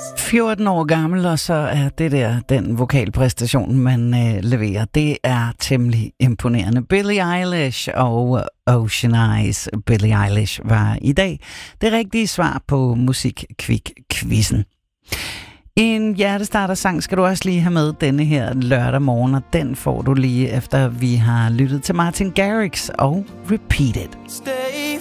14 år gammel, og så er det der den vokalpræstation, man leverer. Det er temmelig imponerende. Billie Eilish og Ocean Eyes. Billie Eilish var i dag det rigtige svar på Musikquik-quizzen. En hjertestarter-sang skal du også lige have med denne her lørdag morgen, og den får du lige efter vi har lyttet til Martin Garrix og Repeat It. Stay